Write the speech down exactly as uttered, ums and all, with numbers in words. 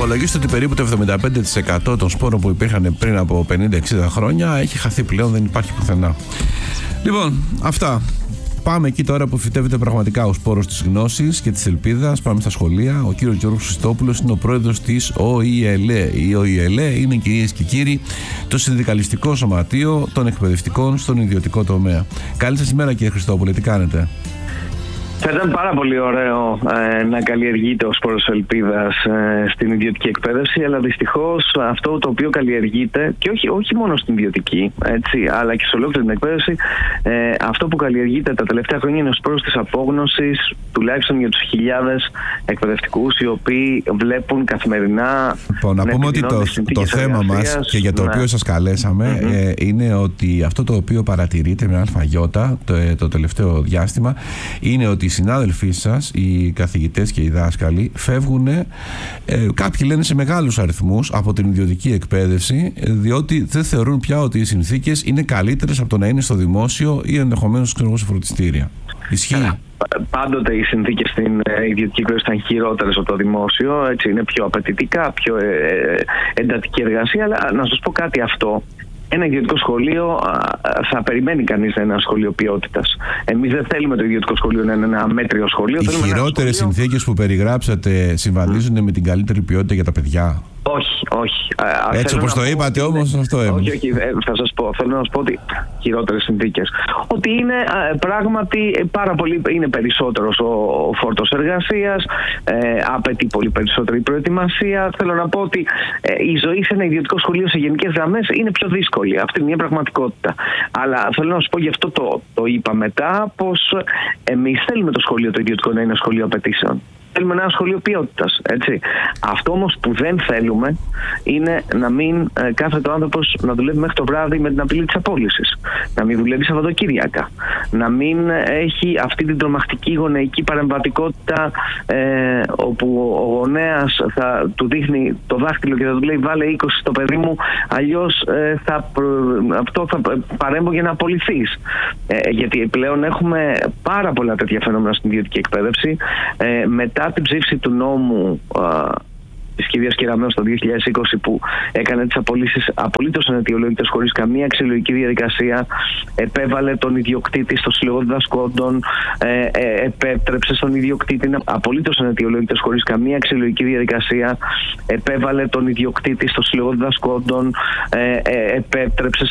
Υπολογίστε ότι περίπου το εβδομήντα πέντε τοις εκατό των σπόρων που υπήρχαν πριν από πενήντα εξήντα χρόνια έχει χαθεί πλέον, δεν υπάρχει πουθενά. Λοιπόν, αυτά. Πάμε εκεί τώρα που φυτεύεται πραγματικά ο σπόρος της γνώσης και της ελπίδας. Πάμε στα σχολεία. Ο κύριος Γιώργος Χριστόπουλος είναι ο πρόεδρος της ΟΗΕΛΕ. Η ΟΗΕΛΕ είναι, κυρίες και κύριοι, το συνδικαλιστικό σωματείο των εκπαιδευτικών στον ιδιωτικό τομέα. Καλή σας ημέρα, κύριε Χριστόπουλε, τι κάνετε? Θα ήταν πάρα πολύ ωραίο ε, να καλλιεργείται ο σπόρος ελπίδας ε, στην ιδιωτική εκπαίδευση, αλλά δυστυχώς αυτό το οποίο καλλιεργείται, και όχι, όχι μόνο στην ιδιωτική, έτσι, αλλά και σε ολόκληρη την εκπαίδευση, ε, αυτό που καλλιεργείται τα τελευταία χρόνια είναι ο σπόρος της απόγνωσης, τουλάχιστον για τους χιλιάδες εκπαιδευτικούς οι οποίοι βλέπουν καθημερινά. Λοιπόν, να πούμε ότι το, το θέμα μας και για το ναι. οποίο σας καλέσαμε mm-hmm. ε, είναι ότι αυτό το οποίο παρατηρείται με αλφαγιώτα το, το τελευταίο διάστημα είναι ότι οι συνάδελφοί σας, οι καθηγητές και οι δάσκαλοι, φεύγουν, ε, κάποιοι λένε σε μεγάλους αριθμούς, από την ιδιωτική εκπαίδευση, διότι δεν θεωρούν πια ότι οι συνθήκες είναι καλύτερες από το να είναι στο δημόσιο ή ενδεχομένως σε φροντιστήρια. Ισχύει? Πάντοτε οι συνθήκες στην ιδιωτική εκπαίδευση ήταν χειρότερες από το δημόσιο, έτσι, είναι πιο απαιτητικά, πιο ε, εντατική εργασία, αλλά να σας πω κάτι, αυτό ένα ιδιωτικό σχολείο θα περιμένει κανείς να είναι ένα σχολείο ποιότητας. Εμείς δεν θέλουμε το ιδιωτικό σχολείο να είναι ένα μέτριο σχολείο. Οι χειρότερες σχολείο... συνθήκες που περιγράψατε συμβαδίζουν mm. με την καλύτερη ποιότητα για τα παιδιά? Όχι, όχι. Έτσι όπως το είπατε είναι... όμως, αυτό έμεινε. Όχι, όχι, θα σας πω. Θέλω να σας πω ότι χειρότερες συνθήκες. Ότι είναι πράγματι πάρα πολύ, είναι περισσότερος ο, ο φόρτος εργασίας, ε, απαιτεί πολύ περισσότερη προετοιμασία. Θέλω να πω ότι ε, η ζωή σε ένα ιδιωτικό σχολείο σε γενικές γραμμές είναι πιο δύσκολη. Αυτή είναι μια πραγματικότητα. Αλλά θέλω να σας πω, γι' αυτό το, το είπα μετά, πως εμείς θέλουμε το σχολείο το ιδιωτικό να είναι σχολείο απαιτήσεων. Θέλουμε ένα σχολείο ποιότητας, έτσι. Αυτό όμως που δεν θέλουμε είναι να μην ε, κάθεται ο άνθρωπος να δουλεύει μέχρι το βράδυ με την απειλή της απόλυσης. Να μην δουλεύει Σαββατοκύριακα. Να μην έχει αυτή την τρομακτική γονεϊκή παρεμβατικότητα ε, όπου ο γονέας θα του δείχνει το δάχτυλο και θα του λέει βάλε είκοσι στο παιδί μου, αλλιώς ε, θα, αυτό θα παρέμβω για να απολυθείς. Ε, γιατί πλέον έχουμε πάρα πολλά τέτοια φαινόμενα στην ιδιωτική εκπαίδευση. Ε, μετά την ψήφιση του νόμου α, της κυρίας Κεραμέως το δύο χιλιάδες είκοσι που έκανε τις απολύσεις απολύτως αναιτιολόγητες χωρίς καμία αξιολογική διαδικασία, επέβαλε τον ιδιοκτήτη στο Σύλλογο Διδασκόντων, ε, ε, επέτρεψε στον ιδιοκτήτη απολύτως αναιτιολόγητες χωρίς καμία αξιολογική διαδικασία, επέβαλε τον ιδιοκτήτη στο Σύλλογο Διδασκόντων, ε, ε, επέτρεψε